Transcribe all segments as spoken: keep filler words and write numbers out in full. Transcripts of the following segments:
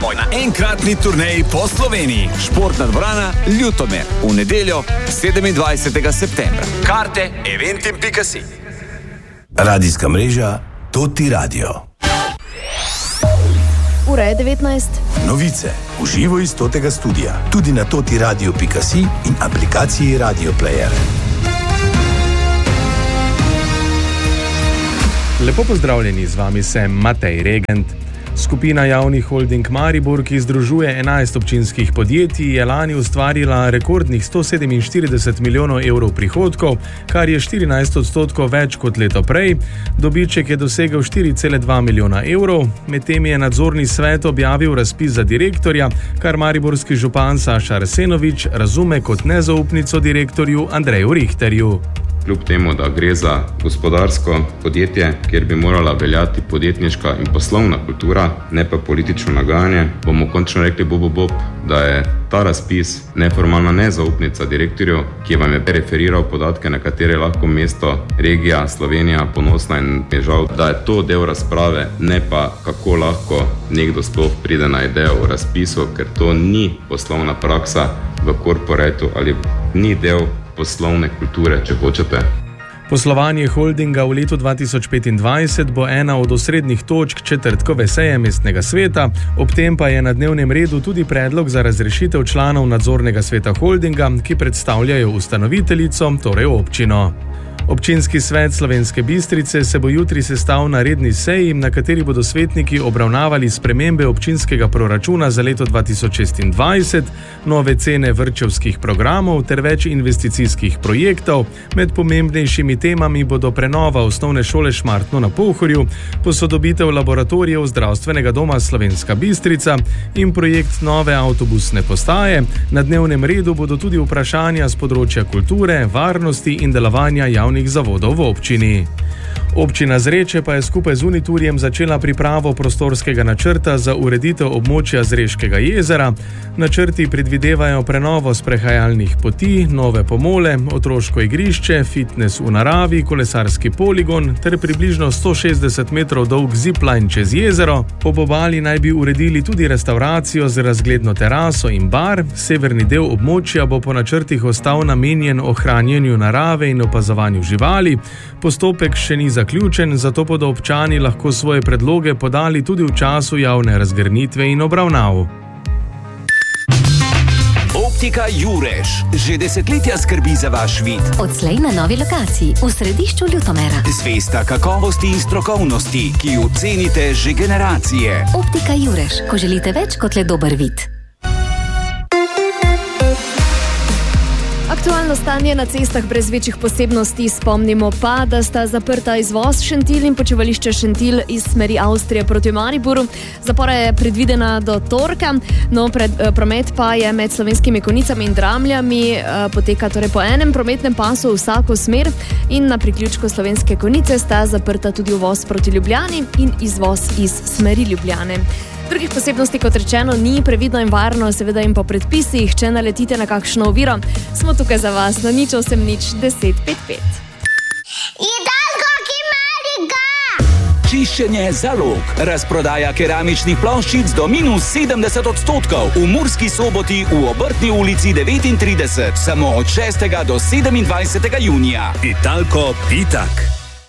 Poj na enkratni turneji po Sloveniji. Športna dvorana Ljutomer v nedeljo sedemindvajsetega septembra. Karte eventim pika si. Radijska mreža Toti Radio. Ura je devetnajst. Novice v živo iz Totega studia. Tudi na toti radio pika si in aplikaciji Radio Player. Lepo pozdravljeni, z vami sem Matej Regent. Skupina Javni holding Maribor, ki združuje enajst občinskih podjetij, je lani ustvarila rekordnih sto sedeminštirideset milijonov evrov prihodkov, kar je štirinajst odstotkov več kot leto prej. Dobiček je dosegel štiri cele dva milijona evrov, medtem je nadzorni svet objavil razpis za direktorja, kar mariborski župan Saša Arsenovič razume kot nezaupnico direktorju Andreju Richterju. Kljub temu, da gre za gospodarsko podjetje, kjer bi morala veljati podjetniška in poslovna kultura, ne pa politično nagajanje, bomo končno rekli bob, bob, da je ta razpis neformalna nezaupnica direktorju, ki vam je referiral podatke, na katere lahko mesto, regija, Slovenija ponosna, in je žal, da je to del razprave, ne pa kako lahko nekdo sploh pride na idejo o razpisu, ker to ni poslovna praksa v korporetu ali ni del poslovne kulture, če hočete. Poslovanje holdinga v letu dva tisoč petindvajset bo ena od osrednjih točk četrtkove seje mestnega sveta, ob tem pa je na dnevnem redu tudi predlog za razrešitev članov nadzornega sveta holdinga, ki predstavljajo ustanoviteljico, torej občino. Občinski svet Slovenske Bistrice se bo jutri sestal na redni seji, na kateri bodo svetniki obravnavali spremembe občinskega proračuna za leto dva tisoč šestindvajset, nove cene vrtčevskih programov ter več investicijskih projektov. Med pomembnejšimi temami bodo prenova osnovne šole Šmartno na Pohorju, posodobitev laboratorijev zdravstvenega doma Slovenska Bistrica in projekt nove avtobusne postaje. Na dnevnem redu bodo tudi vprašanja z področja kulture, varnosti in delovanja javnih zavodov v občini. Občina Zreče pa je skupaj z Uniturjem začela pripravo prostorskega načrta za ureditev območja Zreškega jezera. Načrti predvidevajo prenovo sprehajalnih poti, nove pomole, otroško igrišče, fitnes v naravi, kolesarski poligon ter približno sto šestdeset metrov dolg zipline čez jezero. Ob obali naj bi uredili tudi restauracijo z razgledno teraso in bar. Severni del območja bo po načrtih ostal namenjen ohranjanju narave in opazovanju živali. Postopek še ni zaključen, zato bodo občani lahko svoje predloge podali tudi v času javne razgrnitve in obravnav. Optika Jurež že desetletja skrbi za vaš vid. Odslej na novi lokaciji v središču Ljutomera. Zvesta kakovosti in strokovnosti, ki jo cenite že generacije. Optika Jurež, ko želite več kot le dober vid. Aktualno stanje na cestah brez večjih posebnosti, spomnimo pa, da sta zaprta izvoz Šentilj in počivališče Šentilj iz smeri Avstrije proti Mariboru. Zapora je predvidena do torka, no pred, promet pa je med Slovenskimi Konjicami in Dramljami eh, poteka torej po enem prometnem pasu v vsako smer in na priključku Slovenske Konjice sta zaprta tudi uvoz proti Ljubljani in izvoz iz smeri Ljubljane. Drugih posebnosti, kot rečeno, ni, previdno in varno, seveda in po predpisih, če naletite na kakšno oviro. Smo tukaj za vas na nič osem nič deset pet pet. Hidalgo, ki mali ga! Čiščenje zalog. Razprodaja keramičnih ploščic do minus sedemdeset odstotkov. V Murski Soboti v Obrtni ulici devetintrideset. Samo od šestega do sedemindvajsetega junija. Italko Pitak.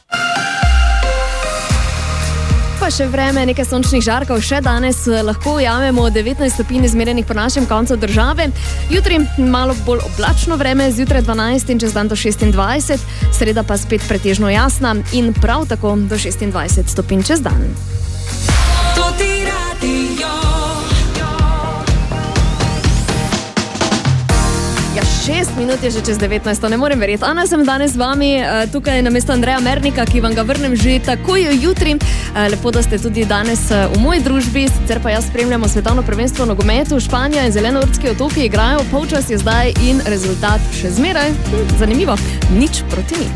Pa še vreme, nekaj sončnih žarkov, še danes lahko ujamemo devetnajst stopinj izmerjenih po našem koncu države. Jutri malo bolj oblačno vreme, zjutraj dvanajst in čez dan do šestindvajset, sreda pa spet pretežno jasna in prav tako do šestindvajset stopinj čez dan. Ja, šest minut je že čez devetnajst, ne morem verjeti. Ana, sem danes z vami tukaj na mesto Andreja Mernika, ki vam ga vrnem že takoj jutri. Lepo, da ste tudi danes v moji družbi, sicer pa jaz spremljamo svetovno prvenstvo v nogometu. Španija in Zelenortski otoki igrajo, polčas je zdaj in rezultat še zmeraj. Hm, zanimivo, nič proti nič.